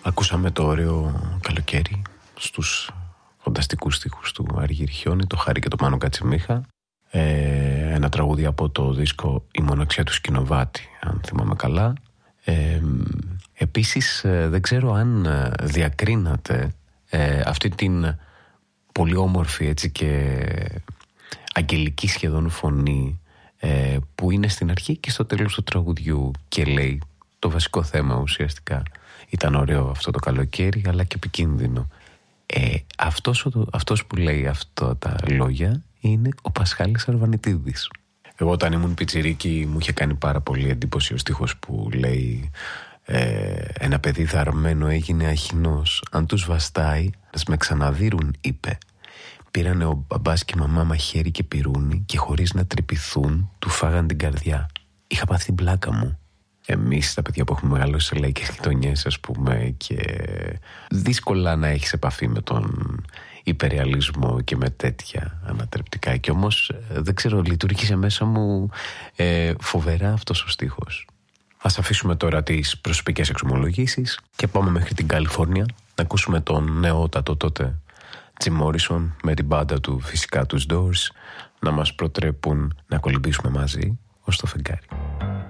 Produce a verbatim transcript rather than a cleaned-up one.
Ακούσαμε το ωραίο καλοκαίρι στους φανταστικούς στίχους του Αργύρη Χιόνι, το Χάρη και το Μάνο Κατσιμίχα. Ε, ένα τραγούδι από το δίσκο «Η μοναξιά του Σκηνοβάτη», αν θυμάμαι καλά. Ε, επίσης ε, δεν ξέρω αν διακρίνατε ε, αυτή την πολύ όμορφη έτσι και αγγελική σχεδόν φωνή ε, που είναι στην αρχή και στο τέλος του τραγουδιού και λέει το βασικό θέμα ουσιαστικά. Ήταν ωραίο αυτό το καλοκαίρι, αλλά και επικίνδυνο. Ε, αυτός, αυτός που λέει αυτά τα λόγια είναι ο Πασχάλης Αρβανιτίδης. Εγώ όταν ήμουν πιτσιρίκι μου είχε κάνει πάρα πολύ εντύπωση ο στίχος που λέει ε, «Ένα παιδί δαρμένο έγινε αχινός, αν τους βαστάει, ας με ξαναδύρουν», είπε. Πήρανε ο μπαμπάς και η μαμά μαχαίρι και πυρούνι και χωρίς να τρυπηθούν του φάγαν την καρδιά. Είχα πάθει την πλάκα μου. Εμείς τα παιδιά που έχουμε μεγαλώσει σε λαϊκές γειτονιές, ας πούμε, και δύσκολα να έχεις επαφή με τον υπερρεαλισμό και με τέτοια ανατρεπτικά, και όμως δεν ξέρω, λειτουργήσε μέσα μου ε, φοβερά αυτός ο στίχος. Ας αφήσουμε τώρα τις προσωπικές εξομολογήσεις και πάμε μέχρι την Καλιφόρνια να ακούσουμε τον νεότατο τότε Jim Morrison με την μπάντα του, φυσικά τους Doors, να μας προτρέπουν να κολυμπήσουμε μαζί ως το φεγγάρι.